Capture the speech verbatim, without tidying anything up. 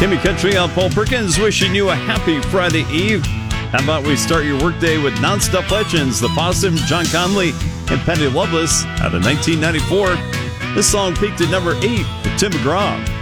Kimmy Country on Paul Perkins, wishing you a happy Friday Eve. How about we start your workday with Non-Stop Legends, The Possum, John Conley, and Penny Loveless out of nineteen ninety-four. This song peaked at number eight with Tim McGraw.